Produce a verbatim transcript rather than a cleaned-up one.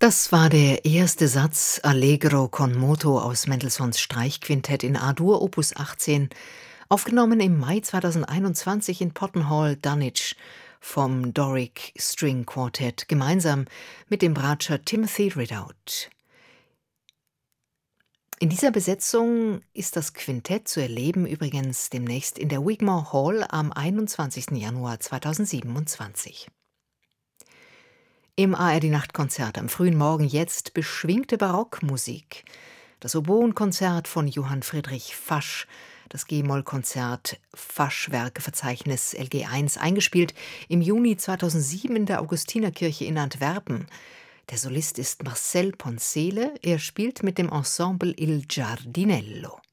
Das war der erste Satz Allegro con moto aus Mendelssohns Streichquintett in A-Dur Opus achtzehn, aufgenommen im Mai zweitausendeinundzwanzig in Potton Hall, Dunwich vom Doric String Quartet gemeinsam mit dem Bratscher Timothy Ridout. In dieser Besetzung ist das Quintett zu erleben übrigens demnächst in der Wigmore Hall am einundzwanzigsten Januar zweitausendsiebenundzwanzig. Im A R D-Nachtkonzert am frühen Morgen jetzt beschwingte Barockmusik. Das Oboenkonzert von Johann Friedrich Fasch, das G-Moll-Konzert Fasch-Werkeverzeichnis L G eins, eingespielt im Juni zweitausendsieben in der Augustinerkirche in Antwerpen. Der Solist ist Marcel Poncele, er spielt mit dem Ensemble Il Giardinello.